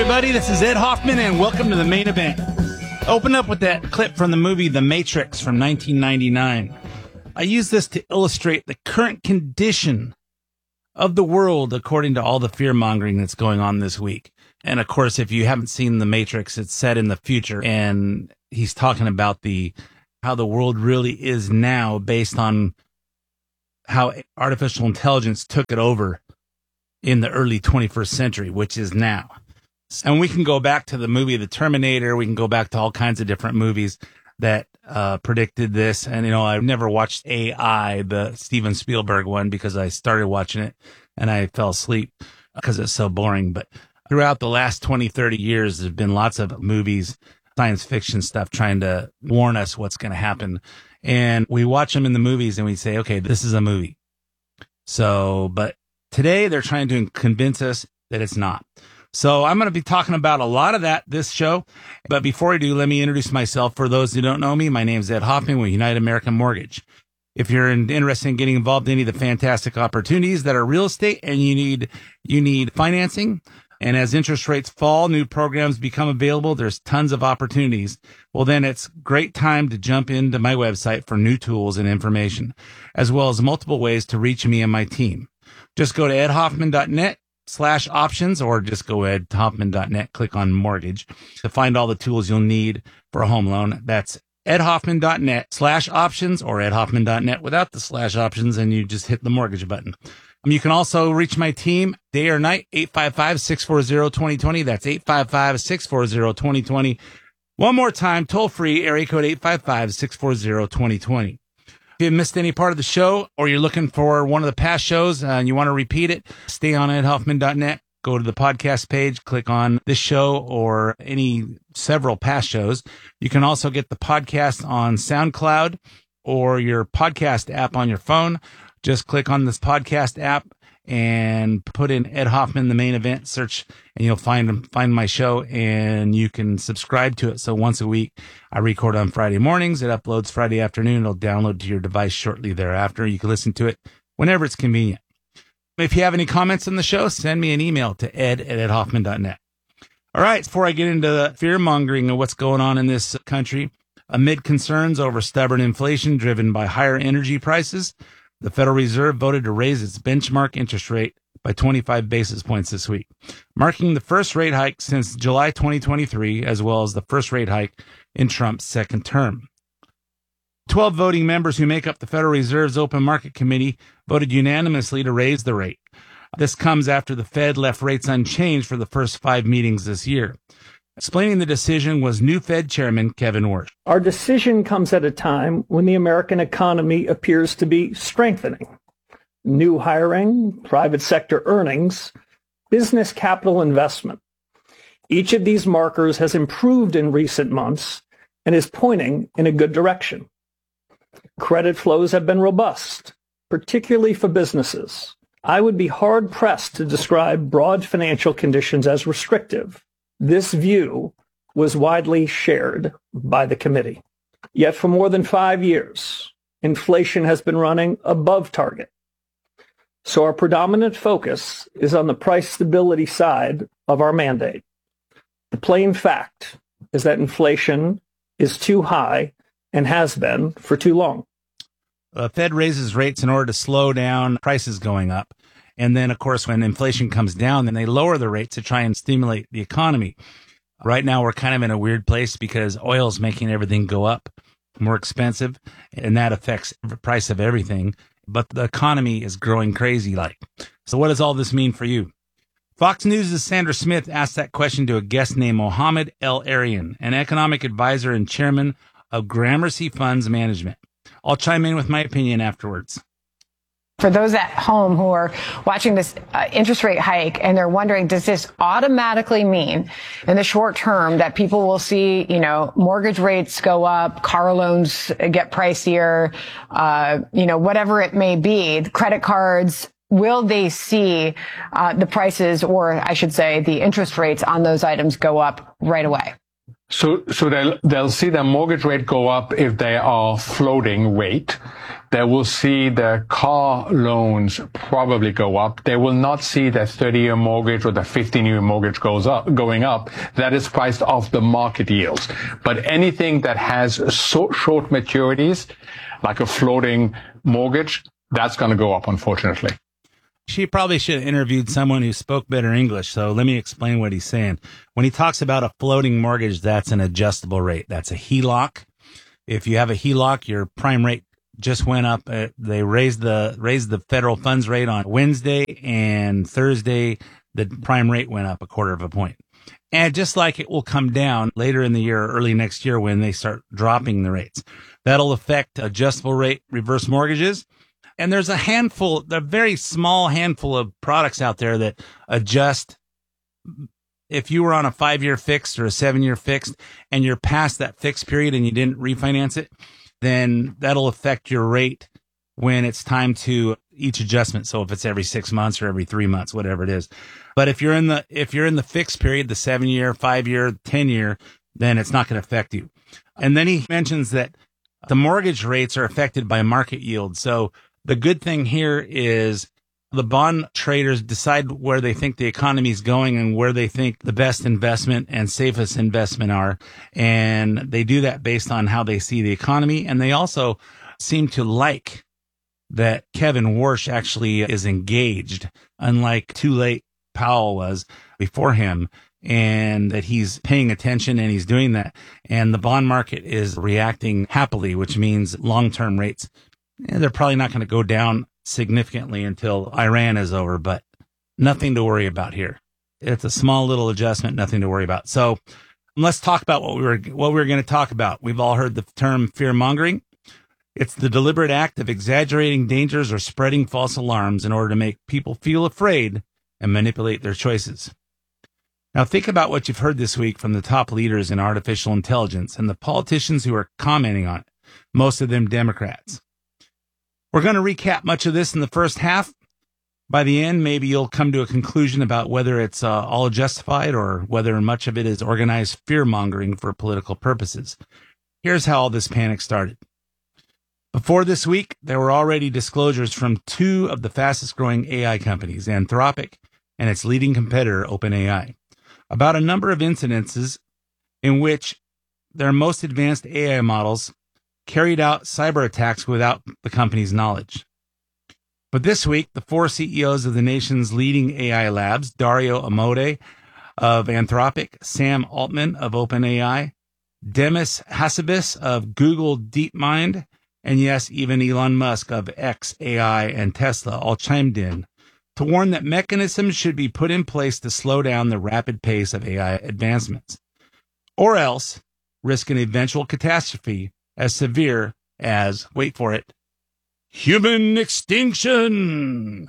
everybody. This is Ed Hoffman, and welcome to the main event. Open up with that clip from the movie The Matrix from 1999. I use this to illustrate the current condition of the world according to all the fear-mongering that's going on this week. And, of course, if you haven't seen The Matrix, it's set in the future, and he's talking about how the world really is now based on how artificial intelligence took it over in the early 21st century, which is now. And we can go back to the movie The Terminator. We can go back to all kinds of different movies that predicted this. And, I've never watched AI, the Steven Spielberg one, because I started watching it and I fell asleep because it's so boring. But throughout the last 20, 30 years, there's been lots of movies, science fiction stuff, trying to warn us what's going to happen. And we watch them in the movies and we say, okay, this is a movie. But today they're trying to convince us that it's not. So I'm going to be talking about a lot of this show. But before I do, let me introduce myself. For those who don't know me, my name is Ed Hoffman with United American Mortgage. If you're interested in getting involved in any of the fantastic opportunities that are real estate and you need financing, and as interest rates fall, new programs become available, there's tons of opportunities. Well, then it's great time to jump into my website for new tools and information, as well as multiple ways to reach me and my team. Just go to edhoffman.net/options, or just go edhoffman.net, click on mortgage to find all the tools you'll need for a home loan. That's edhoffman.net/options or edhoffman.net without the /options, and you just hit the mortgage button. You can also reach my team day or night, 855-640-2020. That's 855-640-2020. One more time, toll free, area code 855-640-2020. If you missed any part of the show, or you're looking for one of the past shows and you want to repeat it, stay on edhoffman.net, go to the podcast page, click on this show or several past shows. You can also get the podcast on SoundCloud or your podcast app on your phone. Just click on this podcast app and put in Ed Hoffman, the main event, search, and you'll find my show, and you can subscribe to it. So once a week, I record on Friday mornings. It uploads Friday afternoon. It'll download to your device shortly thereafter. You can listen to it whenever it's convenient. If you have any comments on the show, send me an email to ed@edhoffman.net. All right, before I get into the fear-mongering of what's going on in this country, amid concerns over stubborn inflation driven by higher energy prices, the Federal Reserve voted to raise its benchmark interest rate by 25 basis points this week, marking the first rate hike since July 2023, as well as the first rate hike in Trump's second term. 12 voting members who make up the Federal Reserve's Open Market Committee voted unanimously to raise the rate. This comes after the Fed left rates unchanged for the first 5 meetings this year. Explaining the decision was new Fed Chairman Kevin Warsh. Our decision comes at a time when the American economy appears to be strengthening. New hiring, private sector earnings, business capital investment. Each of these markers has improved in recent months and is pointing in a good direction. Credit flows have been robust, particularly for businesses. I would be hard-pressed to describe broad financial conditions as restrictive. This view was widely shared by the committee. Yet for more than 5 years, inflation has been running above target. So our predominant focus is on the price stability side of our mandate. The plain fact is that inflation is too high and has been for too long. The Fed raises rates in order to slow down prices going up. And then, of course, when inflation comes down, then they lower the rates to try and stimulate the economy. Right now, we're kind of in a weird place because oil is making everything go up, more expensive, and that affects the price of everything. But the economy is growing crazy like. So what does all this mean for you? Fox News' Sandra Smith asked that question to a guest named Mohammed El-Arian, an economic advisor and chairman of Gramercy Funds Management. I'll chime in with my opinion afterwards. For those at home who are watching this interest rate hike and they're wondering, does this automatically mean in the short term that people will see, mortgage rates go up, car loans get pricier, whatever it may be, credit cards, will they see the prices, or I should say the interest rates on those items go up right away? So they'll see their mortgage rate go up if they are floating rate. they will see their car loans probably go up. They will not see their 30-year mortgage or the 15-year mortgage going up. That is priced off the market yields. But anything that has short maturities, like a floating mortgage, that's going to go up, unfortunately. She probably should have interviewed someone who spoke better English. So let me explain what he's saying. When he talks about a floating mortgage, that's an adjustable rate. That's a HELOC. If you have a HELOC, your prime rate just went up. They raised the federal funds rate on Wednesday, and Thursday, the prime rate went up 1/4 point. And just like it will come down later in the year or early next year when they start dropping the rates, that'll affect adjustable rate reverse mortgages. And there's a very small handful of products out there that adjust. If you were on a 5-year fixed or a 7-year fixed and you're past that fixed period and you didn't refinance it, then that'll affect your rate when it's time to each adjustment. So if it's every 6 months or every 3 months, whatever it is. But if you're in the fixed period, the 7-year, 5-year, 10-year, then it's not going to affect you. And then he mentions that the mortgage rates are affected by market yield. So the good thing here is the bond traders decide where they think the economy is going and where they think the best investment and safest investment are. And they do that based on how they see the economy. And they also seem to like that Kevin Warsh actually is engaged, unlike too late Powell was before him, and that he's paying attention and he's doing that. And the bond market is reacting happily, which means long-term rates, they're probably not going to go down significantly until Iran is over, but nothing to worry about here. It's a small little adjustment, nothing to worry about. So let's talk about what we were going to talk about. We've all heard the term fear mongering. It's the deliberate act of exaggerating dangers or spreading false alarms in order to make people feel afraid and manipulate their choices. Now think about what you've heard this week from the top leaders in artificial intelligence and the politicians who are commenting on it, most of them Democrats. We're going to recap much of this in the first half. By the end, maybe you'll come to a conclusion about whether it's all justified or whether much of it is organized fear-mongering for political purposes. Here's how all this panic started. Before this week, there were already disclosures from 2 of the fastest-growing AI companies, Anthropic and its leading competitor, OpenAI, about a number of incidences in which their most advanced AI models carried out cyber attacks without the company's knowledge. But this week, the 4 CEOs of the nation's leading AI labs, Dario Amodei of Anthropic, Sam Altman of OpenAI, Demis Hassabis of Google DeepMind, and yes, even Elon Musk of xAI and Tesla all chimed in to warn that mechanisms should be put in place to slow down the rapid pace of AI advancements, or else risk an eventual catastrophe as severe as, wait for it, human extinction.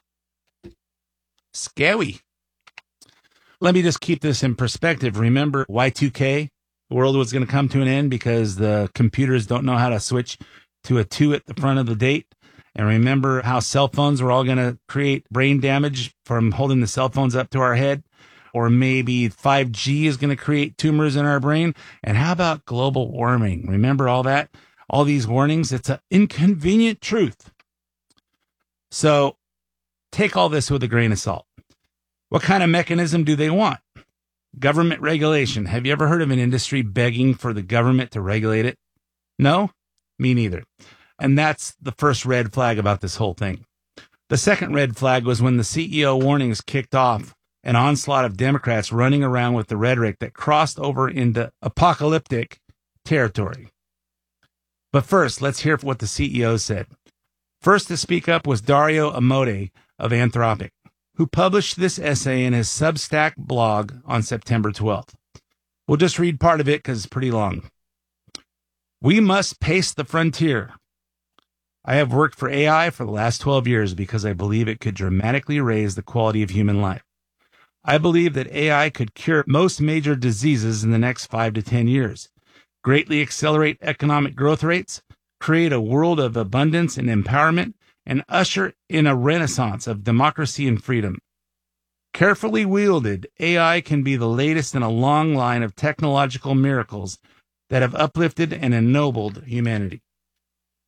Scary. Let me just keep this in perspective. Remember Y2K? The world was going to come to an end because the computers don't know how to switch to a 2 at the front of the date. And remember how cell phones were all going to create brain damage from holding the cell phones up to our head? Or maybe 5G is going to create tumors in our brain. And how about global warming? Remember all that? All these warnings? It's an inconvenient truth. So take all this with a grain of salt. What kind of mechanism do they want? Government regulation. Have you ever heard of an industry begging for the government to regulate it? No? Me neither. And that's the first red flag about this whole thing. The second red flag was when the CEO warnings kicked off an onslaught of Democrats running around with the rhetoric that crossed over into apocalyptic territory. But first, let's hear what the CEO said. First to speak up was Dario Amodei of Anthropic, who published this essay in his Substack blog on September 12th. We'll just read part of it because it's pretty long. We must pace the frontier. I have worked for AI for the last 12 years because I believe it could dramatically raise the quality of human life. I believe that AI could cure most major diseases in the next 5 to 10 years, greatly accelerate economic growth rates, create a world of abundance and empowerment, and usher in a renaissance of democracy and freedom. Carefully wielded, AI can be the latest in a long line of technological miracles that have uplifted and ennobled humanity.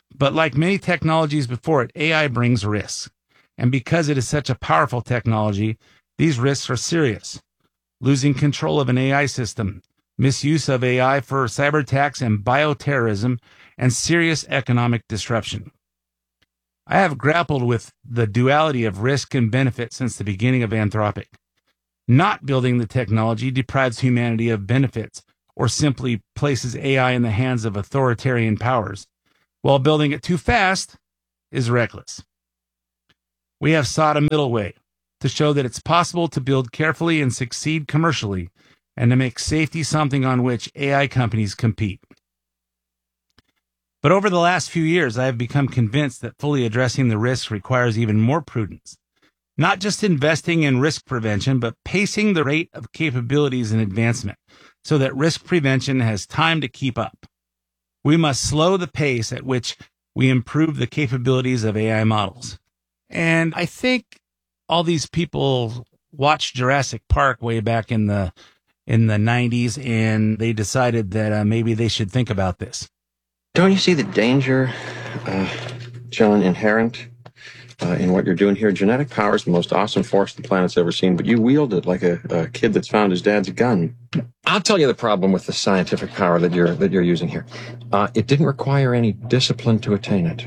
But like many technologies before it, AI brings risks. And because it is such a powerful technology, these risks are serious. Losing control of an AI system, misuse of AI for cyber attacks and bioterrorism, and serious economic disruption. I have grappled with the duality of risk and benefit since the beginning of Anthropic. Not building the technology deprives humanity of benefits or simply places AI in the hands of authoritarian powers, while building it too fast is reckless. We have sought a middle way to show that it's possible to build carefully and succeed commercially, and to make safety something on which AI companies compete. But over the last few years, I have become convinced that fully addressing the risks requires even more prudence. Not just investing in risk prevention, but pacing the rate of capabilities and advancement so that risk prevention has time to keep up. We must slow the pace at which we improve the capabilities of AI models. And I think all these people watched Jurassic Park way back in the 90s, and they decided that maybe they should think about this. Don't you see the danger, John, inherent in what you're doing here? Genetic power is the most awesome force the planet's ever seen, but you wield it like a kid that's found his dad's gun. I'll tell you the problem with the scientific power that you're using here. It didn't require any discipline to attain it.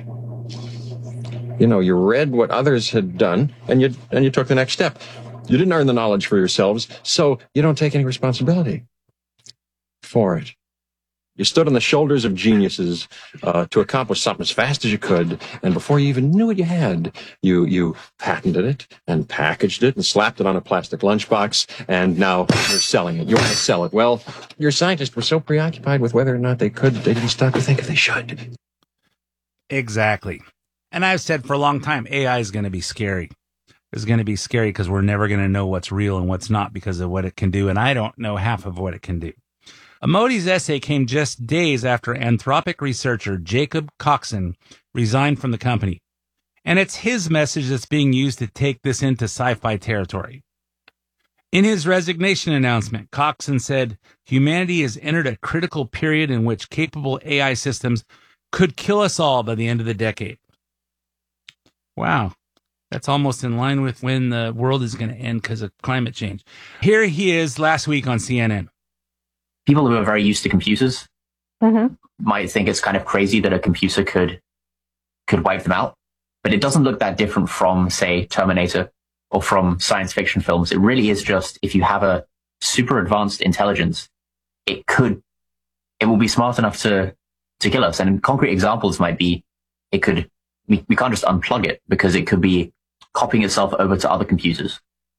You know, you read what others had done, and you took the next step. You didn't earn the knowledge for yourselves, so you don't take any responsibility for it. You stood on the shoulders of geniuses to accomplish something as fast as you could, and before you even knew what you had, you patented it and packaged it and slapped it on a plastic lunchbox, and now you're selling it. You want to sell it. Well, your scientists were so preoccupied with whether or not they could, they didn't stop to think if they should. Exactly. And I've said for a long time, AI is going to be scary. It's going to be scary because we're never going to know what's real and what's not because of what it can do, and I don't know half of what it can do. Amodi's essay came just days after Anthropic researcher Jacob Coxon resigned from the company. And it's his message that's being used to take this into sci-fi territory. In his resignation announcement, Coxon said, "Humanity has entered a critical period in which capable AI systems could kill us all by the end of the decade." Wow. That's almost in line with when the world is going to end because of climate change. Here he is last week on CNN. People who are very used to computers might think it's kind of crazy that a computer could wipe them out. But it doesn't look that different from, say, Terminator or from science fiction films. It really is just, if you have a super advanced intelligence, it will be smart enough to kill us. And concrete examples might be, we can't just unplug it because it could be copying itself over to other computers.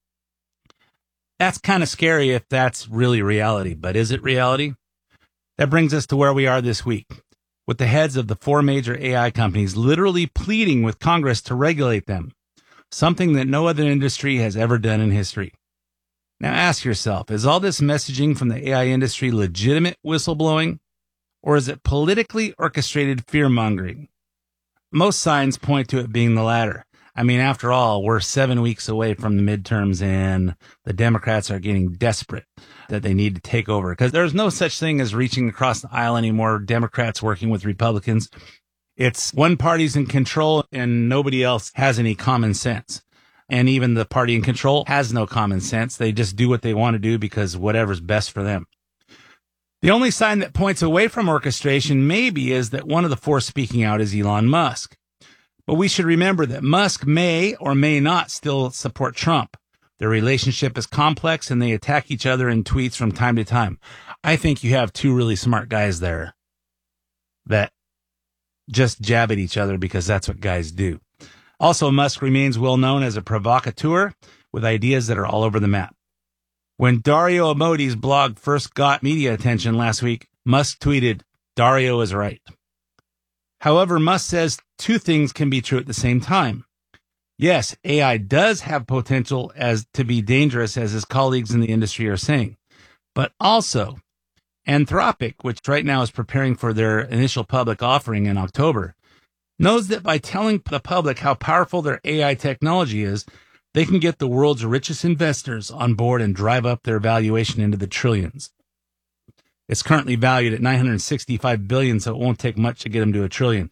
That's kind of scary if that's really reality, but is it reality? That brings us to where we are this week, with the heads of the 4 major AI companies literally pleading with Congress to regulate them, something that no other industry has ever done in history. Now ask yourself, is all this messaging from the AI industry legitimate whistleblowing, or is it politically orchestrated fear-mongering? Most signs point to it being the latter. I mean, after all, we're 7 weeks away from the midterms, and the Democrats are getting desperate that they need to take over because there's no such thing as reaching across the aisle anymore. Democrats working with Republicans. It's one party's in control and nobody else has any common sense. And even the party in control has no common sense. They just do what they want to do because whatever's best for them. The only sign that points away from orchestration maybe is that one of the 4 speaking out is Elon Musk. But we should remember that Musk may or may not still support Trump. Their relationship is complex and they attack each other in tweets from time to time. I think you have 2 really smart guys there that just jab at each other because that's what guys do. Also, Musk remains well known as a provocateur with ideas that are all over the map. When Dario Amodi's blog first got media attention last week, Musk tweeted, "Dario is right." However, Musk says 2 things can be true at the same time. Yes, AI does have potential to be dangerous, as his colleagues in the industry are saying. But also, Anthropic, which right now is preparing for their initial public offering in October, knows that by telling the public how powerful their AI technology is, they can get the world's richest investors on board and drive up their valuation into the trillions. It's currently valued at $965 billion, so it won't take much to get them to $1 trillion.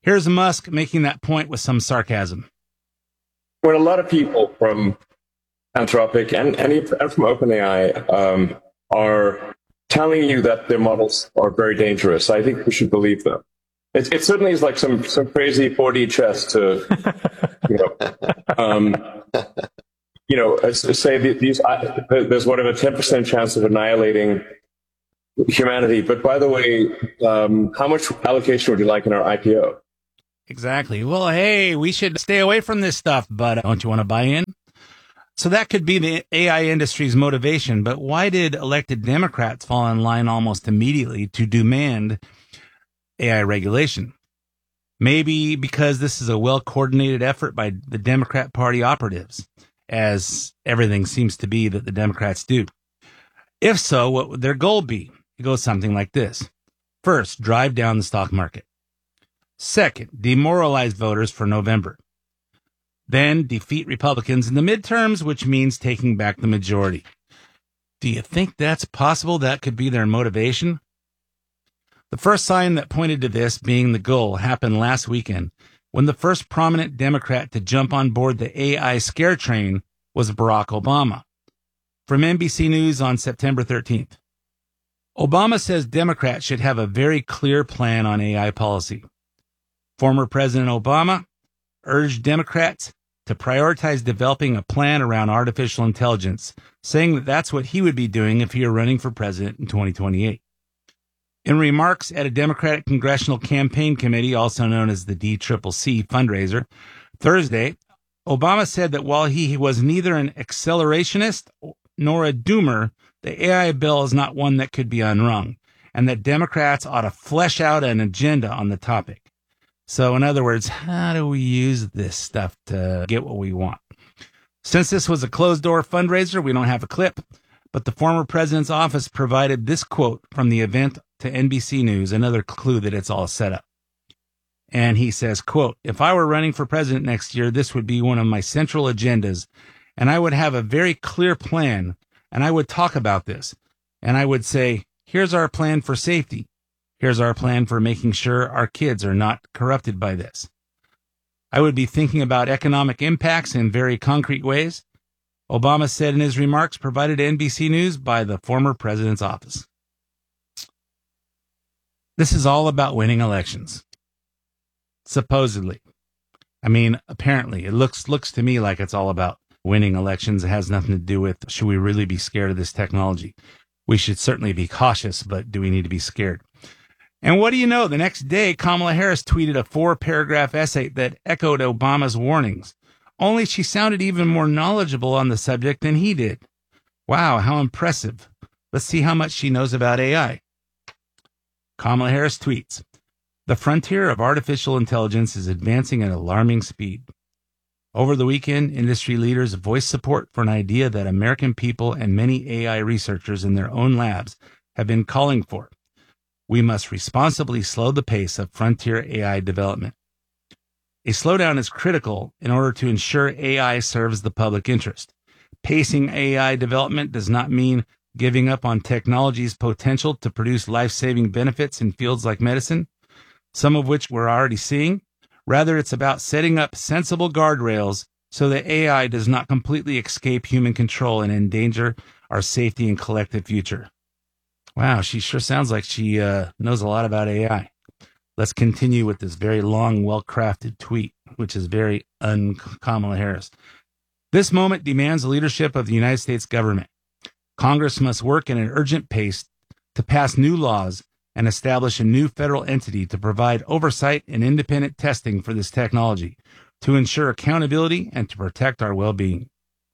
Here's Musk making that point with some sarcasm. When a lot of people from Anthropic and from OpenAI are telling you that their models are very dangerous, I think we should believe them. It certainly is like some crazy 4D chess to, say there's whatever 10% chance of annihilating humanity. But by the way, how much allocation would you like in our IPO? Exactly. Well, hey, we should stay away from this stuff, but don't you want to buy in? So that could be the AI industry's motivation, but why did elected Democrats fall in line almost immediately to demand AI regulation? Maybe because this is a well-coordinated effort by the Democrat Party operatives, as everything seems to be that the Democrats do. If so, what would their goal be? It goes something like this. First, drive down the stock market. Second, demoralize voters for November. Then defeat Republicans in the midterms, which means taking back the majority. Do you think that's possible? That could be their motivation? The first sign that pointed to this being the goal happened last weekend when the first prominent Democrat to jump on board the AI scare train was Barack Obama. From NBC News on September 13th. Obama says Democrats should have a very clear plan on AI policy. Former President Obama urged Democrats to prioritize developing a plan around artificial intelligence, saying that that's what he would be doing if he were running for president in 2028. In remarks at a Democratic Congressional Campaign Committee, also known as the DCCC fundraiser, Thursday, Obama said that while he was neither an accelerationist nor a doomer, the AI bill is not one that could be unwrung, and that Democrats ought to flesh out an agenda on the topic. So, in other words, how do we use this stuff to get what we want? Since this was a closed-door fundraiser, we don't have a clip, but the former president's office provided this quote from the event to NBC News, another clue that it's all set up. And he says, quote, "If I were running for president next year, this would be one of my central agendas, and I would have a very clear plan, and I would talk about this, and I would say, here's our plan for safety. Here's our plan for making sure our kids are not corrupted by this. I would be thinking about economic impacts in very concrete ways," Obama said in his remarks provided to NBC News by the former president's office. This is all about winning elections. Supposedly. I mean, apparently, it looks to me like it's all about winning elections. It has nothing to do with, should we really be scared of this technology? We should certainly be cautious, but do we need to be scared? And what do you know? The next day, Kamala Harris tweeted a 4-paragraph essay that echoed Obama's warnings. Only she sounded even more knowledgeable on the subject than he did. Wow, how impressive. Let's see how much she knows about AI. Kamala Harris tweets, "The frontier of artificial intelligence is advancing at alarming speed. Over the weekend, industry leaders voiced support for an idea that American people and many AI researchers in their own labs have been calling for. We must responsibly slow the pace of frontier AI development. A slowdown is critical in order to ensure AI serves the public interest. Pacing AI development does not mean giving up on technology's potential to produce life-saving benefits in fields like medicine, some of which we're already seeing. Rather, it's about setting up sensible guardrails so that AI does not completely escape human control and endanger our safety and collective future." Wow, she sure sounds like she knows a lot about AI. Let's continue with this very long, well-crafted tweet, which is very un-Kamala Harris. "This moment demands the leadership of the United States government. Congress must work at an urgent pace to pass new laws and establish a new federal entity to provide oversight and independent testing for this technology, to ensure accountability and to protect our well-being.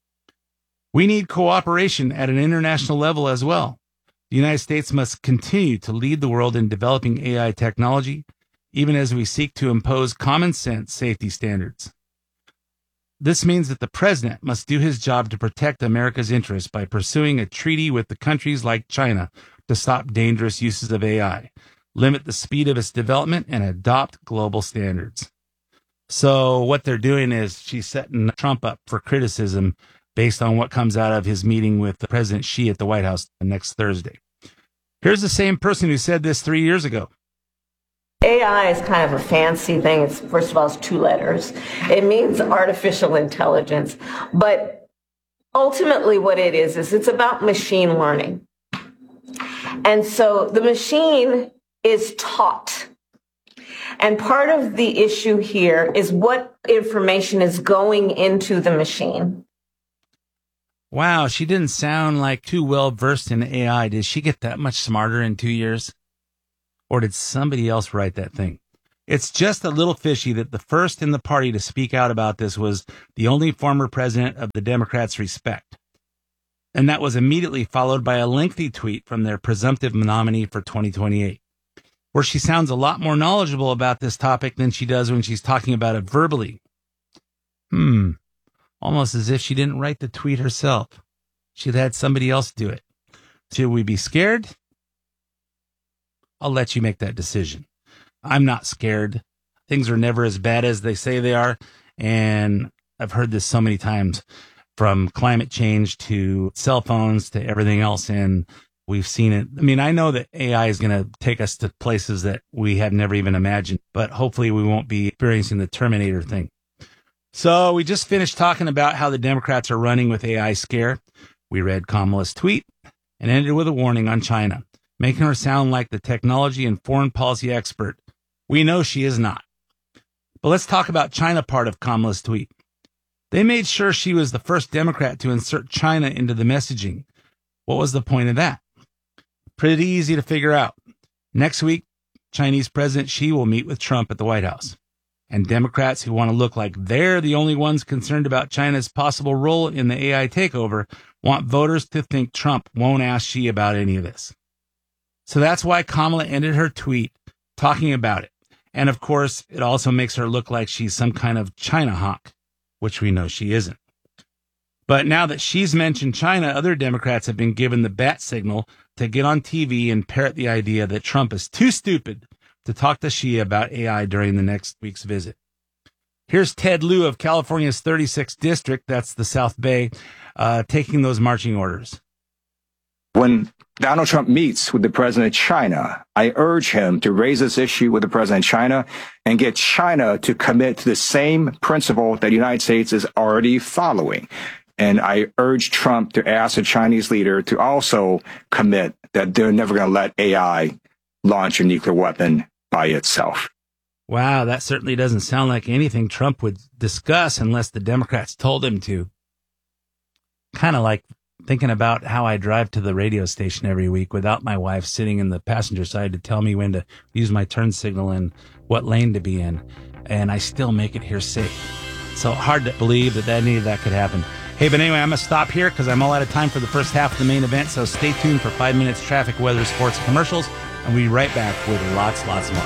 We need cooperation at an international level as well. The United States must continue to lead the world in developing AI technology, even as we seek to impose common sense safety standards. This means that the president must do his job to protect America's interests by pursuing a treaty with the countries like China to stop dangerous uses of AI, limit the speed of its development, and adopt global standards." So what they're doing is she's setting Trump up for criticism based on what comes out of his meeting with President Xi at the White House next Thursday. Here's the same person who said this 3 years ago. AI is kind of a fancy thing. It's, first of all, it's 2 letters. It means artificial intelligence. But ultimately what it is it's about machine learning. And so the machine is taught. And part of the issue here is what information is going into the machine. Wow, she didn't sound like too well versed in AI. Did she get that much smarter in 2 years? Or did somebody else write that thing? It's just a little fishy that the first in the party to speak out about this was the only former president of the Democrats respect. And that was immediately followed by a lengthy tweet from their presumptive nominee for 2028, where she sounds a lot more knowledgeable about this topic than she does when she's talking about it verbally. Almost as if she didn't write the tweet herself. She'd had somebody else do it. Should we be scared? I'll let you make that decision. I'm not scared. Things are never as bad as they say they are. And I've heard this so many times, from climate change to cell phones to everything else. And we've seen it. I mean, I know that AI is going to take us to places that we have never even imagined, but hopefully we won't be experiencing the Terminator thing. So we just finished talking about how the Democrats are running with AI scare. We read Kamala's tweet and ended with a warning on China, making her sound like the technology and foreign policy expert. We know she is not. But let's talk about China part of Kamala's tweet. They made sure she was the first Democrat to insert China into the messaging. What was the point of that? Pretty easy to figure out. Next week, Chinese President Xi will meet with Trump at the White House. And Democrats who want to look like they're the only ones concerned about China's possible role in the AI takeover want voters to think Trump won't ask Xi about any of this. So that's why Kamala ended her tweet talking about it. And of course, it also makes her look like she's some kind of China hawk, which we know she isn't. But now that she's mentioned China, other Democrats have been given the bat signal to get on TV and parrot the idea that Trump is too stupid to talk to Xi about AI during the next week's visit. Here's Ted Lieu of California's 36th district, that's the South Bay, taking those marching orders. When Donald Trump meets with the president of China, I urge him to raise this issue with the president of China and get China to commit to the same principle that the United States is already following. And I urge Trump to ask the Chinese leader to also commit that they're never going to let AI launch a nuclear weapon by itself. Wow, that certainly doesn't sound like anything Trump would discuss unless the Democrats told him to. Kind of like thinking about how I drive to the radio station every week without my wife sitting in the passenger side to tell me when to use my turn signal and what lane to be in. And I still make it here safe. So hard to believe that any of that could happen. Hey, but anyway, I'm going to stop here because I'm all out of time for the first half of the main event. So stay tuned for 5 minutes traffic, weather, sports, commercials. And we'll be right back with lots more.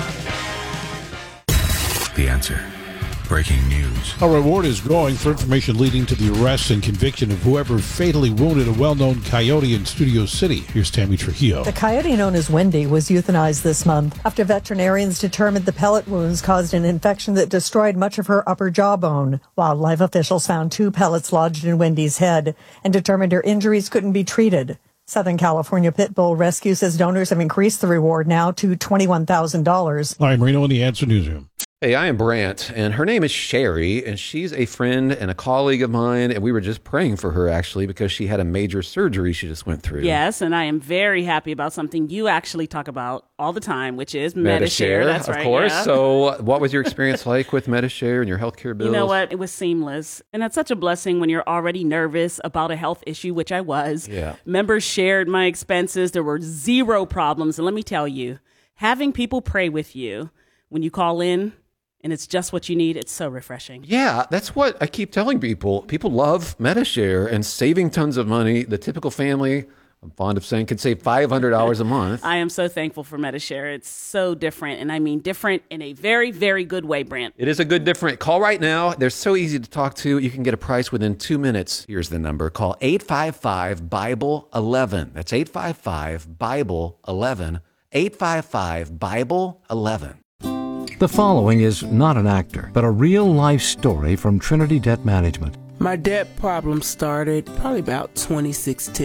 The Answer. Breaking news. A reward is growing for information leading to the arrest and conviction of whoever fatally wounded a well-known coyote in Studio City. Here's Tammy Trujillo. The coyote known as Wendy was euthanized this month after veterinarians determined the pellet wounds caused an infection that destroyed much of her upper jawbone. Wildlife officials found 2 pellets lodged in Wendy's head and determined her injuries couldn't be treated. Southern California Pit Bull Rescue says donors have increased the reward now to $21,000. I'm Reno in the Answer Newsroom. Hey, I am Brant, and her name is Sherry, and she's a friend and a colleague of mine, and we were just praying for her, actually, because she had a major surgery she just went through. Yes, and I am very happy about something you actually talk about all the time, which is Medi-Share. That's right. Of course. Yeah. So what was your experience like with Medi-Share and your healthcare bills? You know what? It was seamless. And that's such a blessing when you're already nervous about a health issue, which I was. Yeah. Members shared my expenses. There were 0 problems. And let me tell you, having people pray with you when you call in, and it's just what you need, it's so refreshing. Yeah, that's what I keep telling people. People love Medi-Share and saving tons of money. The typical family, I'm fond of saying, can save $500 a month. I am so thankful for Medi-Share. It's so different, and I mean different in a very, very good way, Brant. It is a good different. Call right now. They're so easy to talk to. You can get a price within 2 minutes. Here's the number. Call 855-BIBLE-11. That's 855-BIBLE-11. 855-BIBLE-11. The following is not an actor, but a real-life story from Trinity Debt Management. My debt problem started probably about 2016.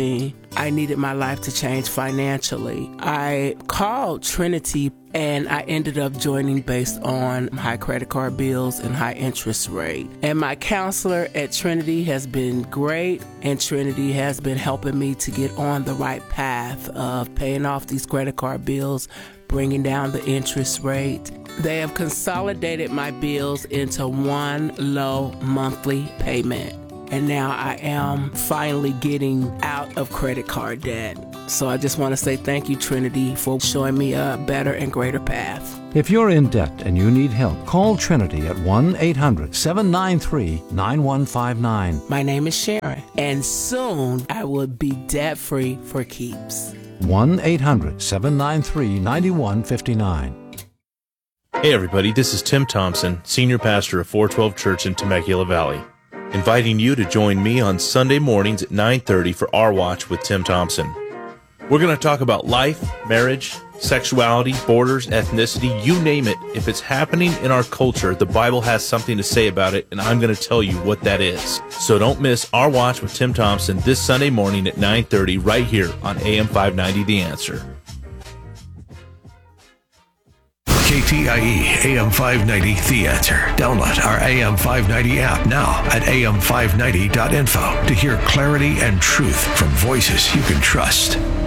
I needed my life to change financially. I called Trinity and I ended up joining based on high credit card bills and high interest rate. And my counselor at Trinity has been great, and Trinity has been helping me to get on the right path of paying off these credit card bills, bringing down the interest rate. They have consolidated my bills into one low monthly payment. And now I am finally getting out of credit card debt. So I just want to say thank you, Trinity, for showing me a better and greater path. If you're in debt and you need help, call Trinity at 1-800-793-9159. My name is Sharon, and soon I will be debt-free for keeps. 1-800-793-9159. Hey everybody, this is Tim Thompson, Senior Pastor of 412 Church in Temecula Valley, inviting you to join me on Sunday mornings at 9:30 for Our Watch with Tim Thompson. We're going to talk about life, marriage, sexuality, borders, ethnicity, you name it. If it's happening in our culture, the Bible has something to say about it, and I'm going to tell you what that is. So don't miss Our Watch with Tim Thompson this Sunday morning at 9:30 right here on AM 590 The Answer. KTIE AM 590 The Answer. Download our AM 590 app now at am590.info to hear clarity and truth from voices you can trust.